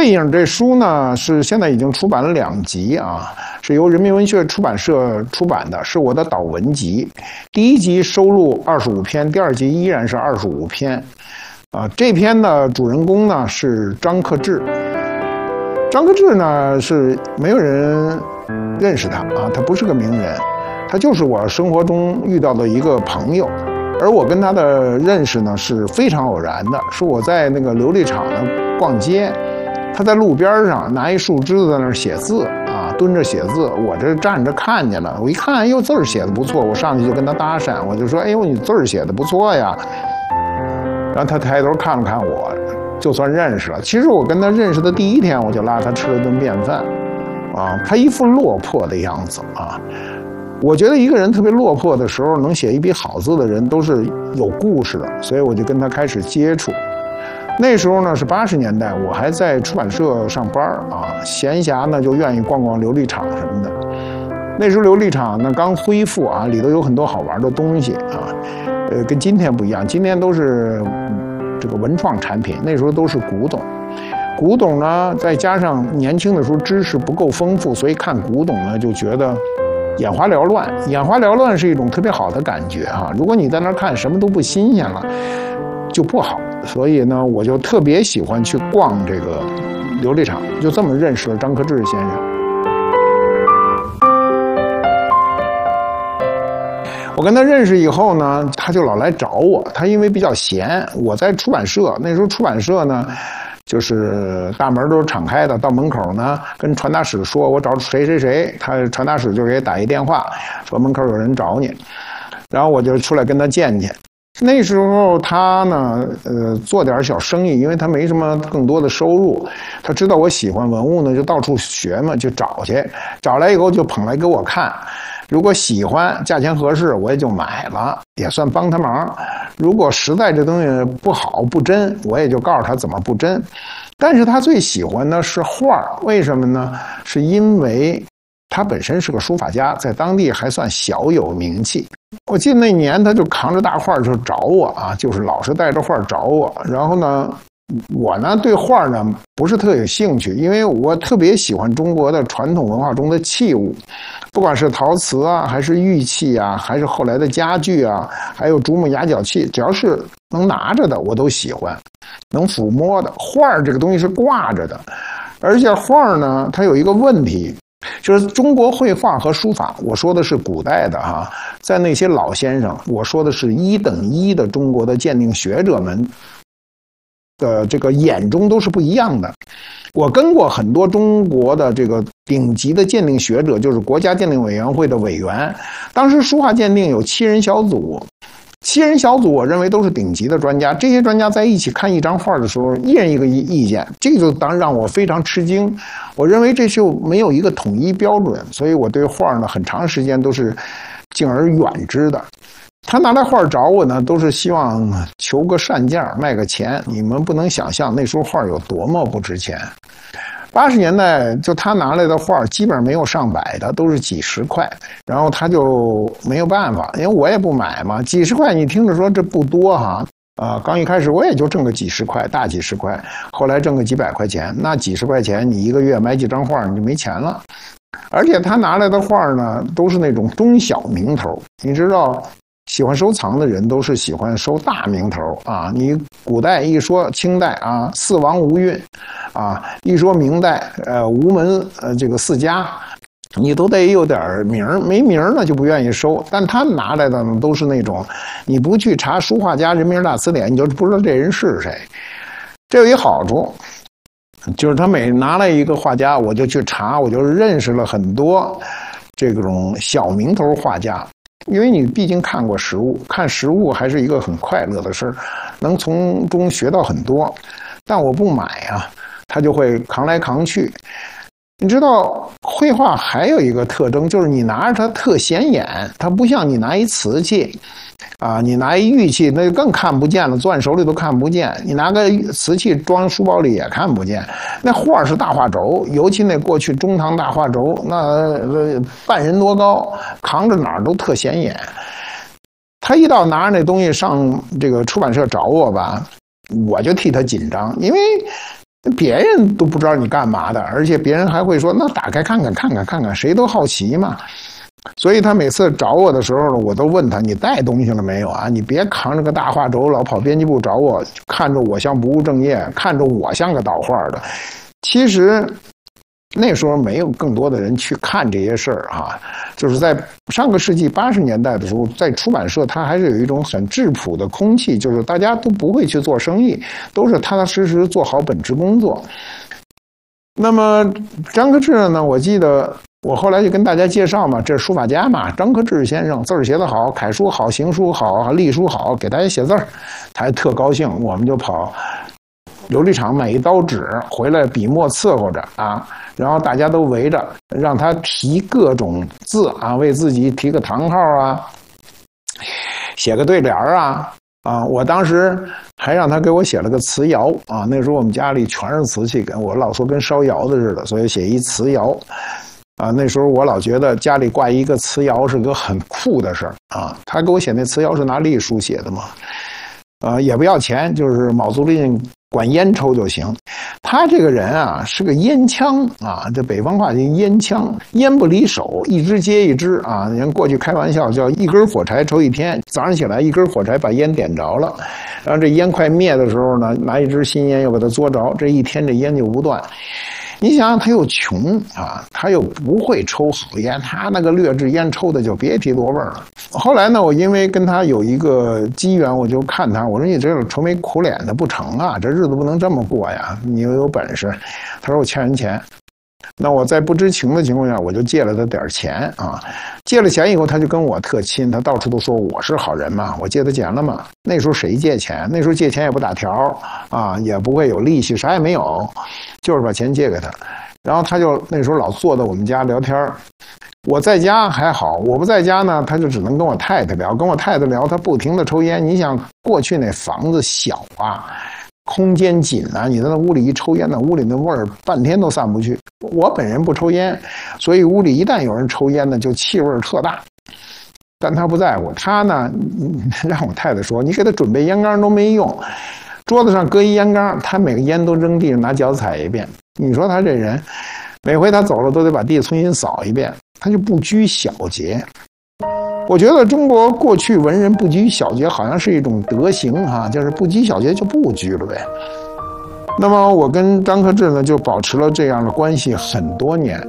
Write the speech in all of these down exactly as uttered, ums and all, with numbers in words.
背影这书呢，是现在已经出版了两集啊，是由人民文学出版社出版的，是我的导文集。第一集收录二十五篇，第二集依然是二十五篇。啊，这篇的主人公呢是张克志。张克志呢是没有人认识他啊，他不是个名人，他就是我生活中遇到的一个朋友。而我跟他的认识呢是非常偶然的，是我在那个琉璃厂呢逛街。他在路边上拿一树枝子在那儿写字啊，蹲着写字。我这站着看见了，我一看，哎呦，字儿写的不错，我上去就跟他搭讪，我就说，哎呦，你字儿写的不错呀。然后他抬头看了看我，就算认识了。其实我跟他认识的第一天，我就拉他吃了顿便饭，啊，他一副落魄的样子啊。我觉得一个人特别落魄的时候，能写一笔好字的人都是有故事的，所以我就跟他开始接触。那时候呢是八十年代，我还在出版社上班啊，闲暇呢就愿意逛逛琉璃厂什么的。那时候琉璃厂呢刚恢复啊，里头有很多好玩的东西啊，呃，跟今天不一样，今天都是、嗯、这个文创产品，那时候都是古董。古董呢，再加上年轻的时候知识不够丰富，所以看古董呢就觉得眼花缭乱。眼花缭乱是一种特别好的感觉哈、啊，如果你在那儿看什么都不新鲜了，就不好。所以呢，我就特别喜欢去逛这个琉璃厂，就这么认识了张克志先生。我跟他认识以后呢，他就老来找我。他因为比较闲，我在出版社，那时候出版社呢，就是大门都是敞开的，到门口呢跟传达室说我找谁谁谁，他传达室就给打一电话，说门口有人找你，然后我就出来跟他见见。那时候他呢，呃，做点小生意，因为他没什么更多的收入。他知道我喜欢文物呢，就到处学嘛，就找去。找来以后就捧来给我看，如果喜欢，价钱合适，我也就买了，也算帮他忙。如果实在这东西不好不真，我也就告诉他怎么不真。但是他最喜欢的是画，为什么呢？是因为他本身是个书法家，在当地还算小有名气。我记得那年他就扛着大画就找我啊，就是老是带着画找我。然后呢，我呢对画呢不是特有兴趣，因为我特别喜欢中国的传统文化中的器物，不管是陶瓷啊，还是玉器啊，还是后来的家具啊，还有竹木牙角器，只要是能拿着的我都喜欢，能抚摸的。画这个东西是挂着的，而且画呢它有一个问题，就是中国绘画和书法，我说的是古代的哈，在那些老先生，我说的是一等一的中国的鉴定学者们的这个眼中都是不一样的。我跟过很多中国的这个顶级的鉴定学者，就是国家鉴定委员会的委员，当时书画鉴定有七人小组。七人小组，我认为都是顶级的专家。这些专家在一起看一张画的时候，一人一个意见，这就当让我非常吃惊。我认为这就没有一个统一标准，所以我对画呢很长时间都是敬而远之的。他拿来画找我呢，都是希望求个善价，卖个钱。你们不能想象那时候画有多么不值钱。八十年代就他拿来的画基本上没有上百的，都是几十块，然后他就没有办法，因为我也不买嘛，几十块你听着说这不多哈，啊，刚一开始我也就挣个几十块，大几十块，后来挣个几百块钱，那几十块钱你一个月买几张画你就没钱了。而且他拿来的画呢都是那种中小名头，你知道喜欢收藏的人都是喜欢收大名头啊！你古代一说清代啊，四王无韵啊，一说明代，呃，吴门呃这个四家，你都得有点名儿，没名儿呢就不愿意收。但他拿来的呢都是那种，你不去查书画家人名大词典，你就不知道这人是谁。这有一好处，就是他每拿来一个画家，我就去查，我就认识了很多这种小名头画家。因为你毕竟看过实物，看实物还是一个很快乐的事儿，能从中学到很多。但我不买啊，他就会扛来扛去。你知道绘画还有一个特征，就是你拿着它特显眼，它不像你拿一瓷器啊，你拿一玉器那更看不见了，攥手里都看不见。你拿个瓷器装书包里也看不见。那画是大画轴，尤其那过去中唐大画轴，那、呃、半人多高，扛着哪儿都特显眼。他一到拿着那东西上这个出版社找我吧，我就替他紧张，因为别人都不知道你干嘛的，而且别人还会说，那打开看看看看看看，谁都好奇嘛。所以他每次找我的时候呢，我都问他，你带东西了没有啊？你别扛着个大画轴老跑编辑部找我，看着我像不务正业，看着我像个倒画的。其实那时候没有更多的人去看这些事儿啊，就是在上个世纪八十年代的时候，在出版社它还是有一种很质朴的空气，就是大家都不会去做生意，都是踏踏实实做好本职工作。那么张克志呢，我记得我后来就跟大家介绍嘛，这是书法家嘛，张克志先生字儿写得好，楷书好，行书好，隶书好，给大家写字儿，他还特高兴，我们就跑琉璃厂买一刀纸回来，笔墨伺候着啊，然后大家都围着，让他提各种字啊，为自己提个堂号啊，写个对联啊。啊，我当时还让他给我写了个词谣啊，那时候我们家里全是瓷器，跟我老说跟烧窑子似的，所以写一词谣。啊，那时候我老觉得家里挂一个词谣是个很酷的事儿啊。他给我写那词谣是拿隶书写的嘛，呃，也不要钱，就是卯足了劲管烟抽就行。他这个人啊是个烟枪啊，这北方话叫烟枪，烟不离手，一支接一支啊。人过去开玩笑叫一根火柴抽一天，早上起来一根火柴把烟点着了，然后这烟快灭的时候呢，拿一支新烟又把它嘬着，这一天这烟就不断。你想想，他又穷啊，他又不会抽好烟，他那个劣质烟抽的就别提多味儿了。后来呢，我因为跟他有一个机缘，我就看他，我说你这愁眉苦脸的不成啊，这日子不能这么过呀，你又有本事。他说我欠人钱，那我在不知情的情况下，我就借了他点钱啊。借了钱以后，他就跟我特亲，他到处都说我是好人嘛，我借他钱了嘛。那时候谁借钱？那时候借钱也不打条啊，也不会有利息，啥也没有，就是把钱借给他。然后他就那时候老坐在我们家聊天，我在家还好，我不在家呢，他就只能跟我太太聊，跟我太太聊，他不停的抽烟。你想过去那房子小啊，空间紧啊，你在那屋里一抽烟，那屋里那味儿半天都散不去。我本人不抽烟，所以屋里一旦有人抽烟呢，就气味特大。但他不在乎，他呢让我太太说，你给他准备烟缸都没用，桌子上搁一烟缸，他每个烟都扔地上拿脚踩一遍。你说他这人，每回他走了都得把地重新扫一遍，他就不拘小节。我觉得中国过去文人不拘小节好像是一种德行哈、啊，就是不拘小节就不拘了呗。那么我跟张克志呢就保持了这样的关系很多年。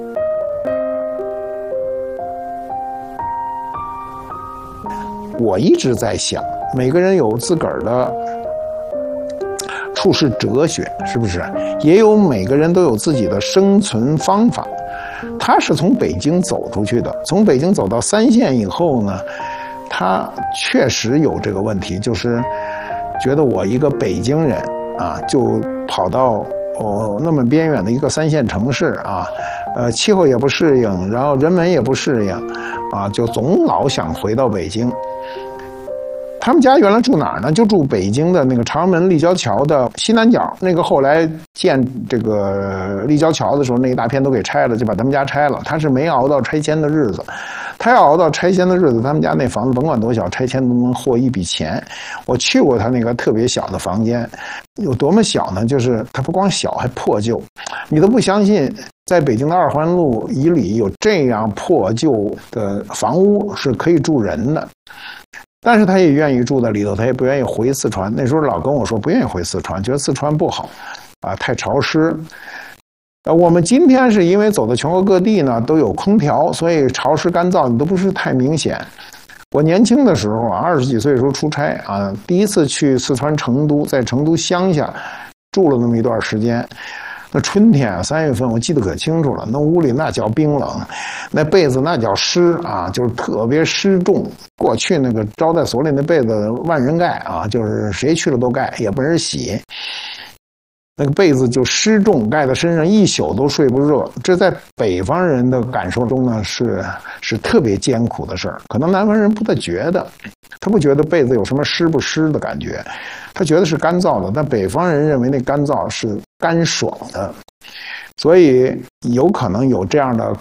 我一直在想，每个人有自个儿的处世哲学，是不是？也有每个人都有自己的生存方法。他是从北京走出去的，从北京走到三线以后呢，他确实有这个问题，就是觉得我一个北京人啊，就跑到哦那么边远的一个三线城市啊，呃气候也不适应，然后人文也不适应啊，就总老想回到北京。他们家原来住哪儿呢？就住北京的那个长门立交桥的西南角。那个后来建这个立交桥的时候，那一大片都给拆了，就把他们家拆了。他是没熬到拆迁的日子，他要熬到拆迁的日子，他们家那房子甭管多小，拆迁都能获一笔钱。我去过他那个特别小的房间，有多么小呢？就是它不光小，还破旧，你都不相信。在北京的二环路以里有这样破旧的房屋是可以住人的。但是他也愿意住在里头，他也不愿意回四川。那时候老跟我说不愿意回四川，觉得四川不好，啊，太潮湿。呃，我们今天是因为走到全国各地呢，都有空调，所以潮湿干燥你都不是太明显。我年轻的时候啊，二十几岁的时候出差啊，第一次去四川成都，在成都乡下住了那么一段时间。那春天啊，三月份我记得可清楚了，那屋里那叫冰冷，那被子那叫湿啊，就是特别湿重。过去那个招待所里那被子万人盖啊，就是谁去了都盖，也不人洗。那个被子就湿重，盖在身上一宿都睡不热。这在北方人的感受中呢，是是特别艰苦的事儿。可能南方人不太觉得，他不觉得被子有什么湿不湿的感觉，他觉得是干燥的。但北方人认为那干燥是干爽的，所以有可能有这样的